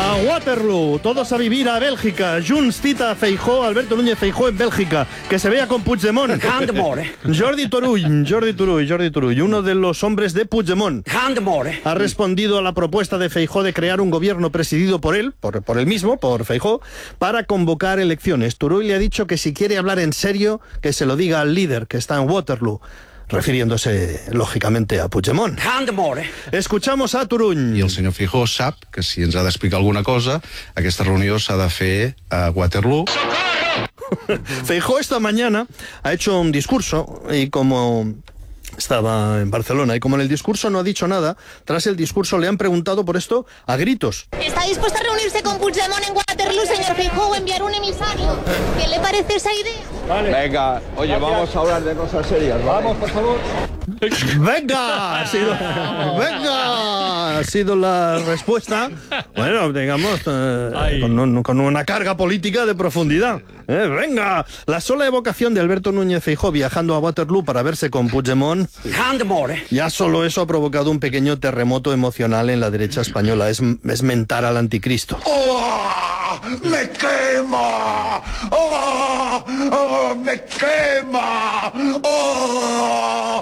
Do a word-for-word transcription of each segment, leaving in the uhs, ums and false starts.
A Waterloo, todos a vivir a Bélgica. Junts cita a Feijóo, Alberto Núñez Feijóo en Bélgica. Que se vea con Puigdemont. Jordi Turull, Jordi Turull, Jordi Turull, uno de los hombres de Puigdemont, ha respondido a la propuesta de Feijóo de crear un gobierno presidido por él, por, por él mismo, por Feijóo, para convocar elecciones. Turull le ha dicho que si quiere hablar en serio, que se lo diga al líder que está en Waterloo, refiriéndose, lògicamente, a Puigdemont. Escuchamos a Turull. I el senyor Feijóo sap que si ens ha d'explicar alguna cosa, aquesta reunió s'ha de fer a Waterloo. Feijóo esta mañana ha hecho un discurso y como estaba en Barcelona y como en el discurso no ha dicho nada, tras el discurso le han preguntado por esto a gritos. ¿Está dispuesto a reunirse con Puigdemont en Waterloo, señor Feijóo, o enviar un emisario? ¿Qué le parece esa idea? Vale. Venga, oye, gracias. Vamos a hablar de cosas serias, ¿vale? Vamos, por favor. ¡Venga! Ha sido, ¡venga! Ha sido la respuesta, bueno, digamos, eh, con, un, con una carga política de profundidad. Eh, ¡Venga! La sola evocación de Alberto Núñez Feijóo viajando a Waterloo para verse con Puigdemont, ya solo eso ha provocado un pequeño terremoto emocional en la derecha española. Es, es mentar al anticristo. ¡Oh! ¡Me quema! ¡Oh! ¡Oh! ¡Me quema! ¡Oh!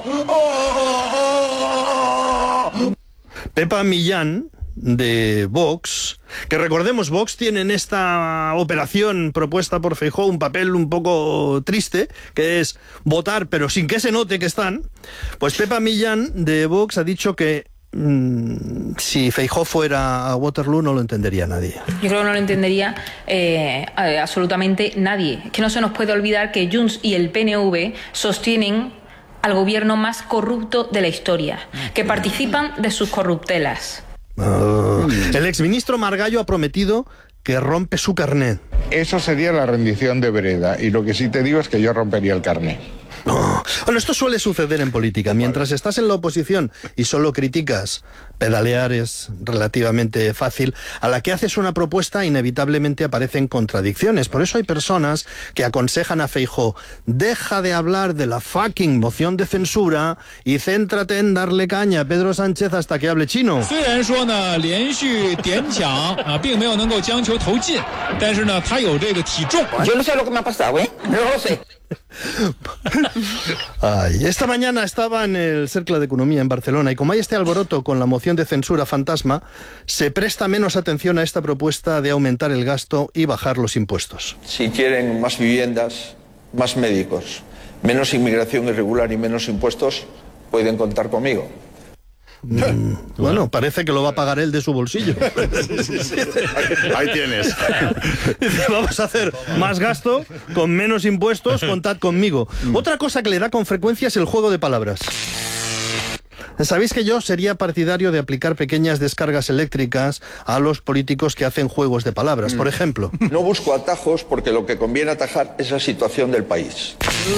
¡Oh! Pepa Millán, de Vox, que recordemos, Vox tiene en esta operación propuesta por Feijóo un papel un poco triste, que es votar pero sin que se note que están. Pues Pepa Millán, de Vox, ha dicho que mmm, si Feijóo fuera a Waterloo no lo entendería nadie. Yo creo que no lo entendería eh, absolutamente nadie. Es que no se nos puede olvidar que Junts y el P N V sostienen al gobierno más corrupto de la historia, que participan de sus corruptelas. Uh, el exministro Margallo ha prometido que rompe su carnet. Eso sería la rendición de vereda, y lo que sí te digo es que yo rompería el carnet. Oh. Bueno, esto suele suceder en política. Mientras estás en la oposición y solo criticas, pedalear es relativamente fácil. A la que haces una propuesta, inevitablemente aparecen contradicciones. Por eso hay personas que aconsejan a Feijóo: deja de hablar de la fucking moción de censura y céntrate en darle caña a Pedro Sánchez hasta que hable chino. Yo no sé lo que me ha pasado, ¿eh? No lo sé. Ay, esta mañana estaba en el Cercle de Economía en Barcelona y como hay este alboroto con la moción de censura fantasma, se presta menos atención a esta propuesta de aumentar el gasto y bajar los impuestos. Si quieren más viviendas, más médicos, menos inmigración irregular y menos impuestos, pueden contar conmigo. Mm, bueno, parece que lo va a pagar él de su bolsillo. Sí, sí, sí. Ahí tienes. Vamos a hacer más gasto con menos impuestos, contad conmigo. Otra cosa que le da con frecuencia es el juego de palabras. Sabéis que yo sería partidario de aplicar pequeñas descargas eléctricas a los políticos que hacen juegos de palabras. Por ejemplo, no busco atajos porque lo que conviene atajar es la situación del país.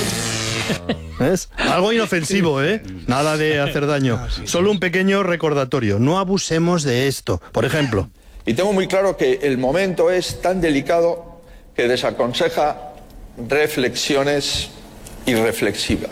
¿Ves? Algo inofensivo, ¿eh? Nada de hacer daño. Solo un pequeño recordatorio. No abusemos de esto. Por ejemplo. Y tengo muy claro que el momento es tan delicado que desaconseja reflexiones irreflexivas.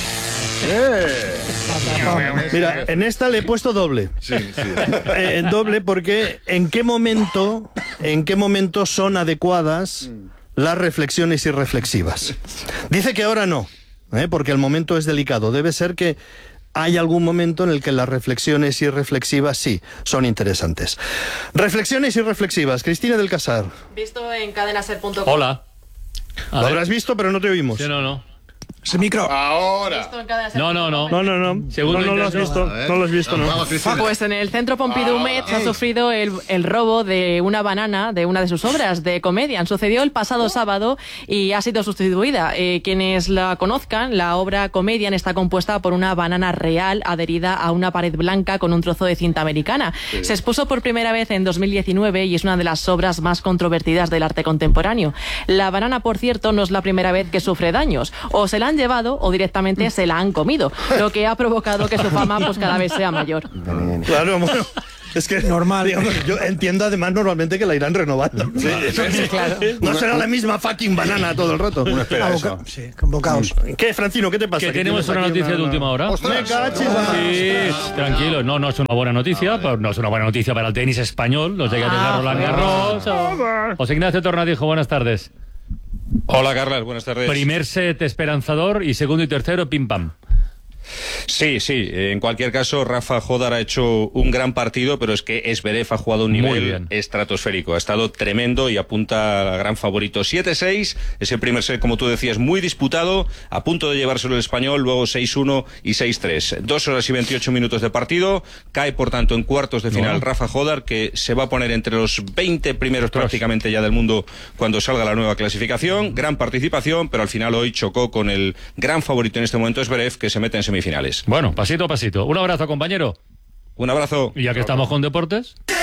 Eh. Mira, en esta le he puesto doble. Sí, sí. Eh, doble porque ¿en qué momento, en qué momento son adecuadas las reflexiones irreflexivas? Dice que ahora no, ¿eh? Porque el momento es delicado. Debe ser que hay algún momento en el que las reflexiones irreflexivas sí son interesantes. Reflexiones irreflexivas. Cristina del Casar. Visto en cadenaser punto com. Hola. A Lo ver. Habrás visto, pero no te oímos. Sí, no, no. Ese micro. Ahora. No, no, no. No, no, no. Segundo no, no lo has visto. No lo has visto, no. Vamos, pues en el Centro Pompidou Metz ha sufrido el, el robo de una banana de una de sus obras de comedia. Sucedió el pasado sábado y ha sido sustituida. Eh, quienes la conozcan, la obra Comedian está compuesta por una banana real adherida a una pared blanca con un trozo de cinta americana. Sí. Se expuso por primera vez en dos mil diecinueve y es una de las obras más controvertidas del arte contemporáneo. La banana, por cierto, no es la primera vez que sufre daños. O se la han llevado o directamente se la han comido, lo que ha provocado que su fama pues cada vez sea mayor. Claro, bueno, Es que normal. Digamos, yo entiendo además normalmente que la irán renovando. Sí, sí, claro. No será la misma fucking banana todo el rato. Uno espera Ah, eso. boca- Sí, convocados. ¿Qué, Francino? ¿Qué te pasa? Que ¿Que tenemos tienes una aquí noticia de última hora. Me cachis la- Sí, tranquilo. No, no es una buena noticia, pero no es una buena noticia para el tenis español. Los llega Ah, de Roland Garros. o- José Ignacio Tornadijo, buenas tardes. Hola, Carlas, buenas tardes. Primer set esperanzador y segundo y tercero pim pam. Sí, sí, en cualquier caso, Rafa Jodar ha hecho un gran partido, pero es que Zverev ha jugado a un Muy nivel bien. estratosférico. Ha estado tremendo y apunta al gran favorito. siete seis, ese primer set, como tú decías, muy disputado, a punto de llevárselo el español, luego seis uno y seis tres. Dos horas y veintiocho minutos de partido. Cae, por tanto, en cuartos de final No. Rafa Jodar, que se va a poner entre los veinte primeros prácticamente ya del mundo cuando salga la nueva clasificación. Gran participación, pero al final hoy chocó con el gran favorito en este momento, Zverev, que se mete en semifinales. Bueno, pasito a pasito. Un abrazo, compañero. Un abrazo. Y ya que estamos con deportes.